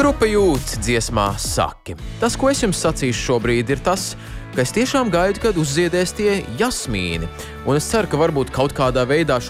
Grupa Jūt dziesmā Saki. Tas, ko es jums sacīšu šobrīd, ir tas, ka es tiešām gaidu, kad uzziedēs tie jasmīni. Un es ceru, ka varbūt kaut kādā veidā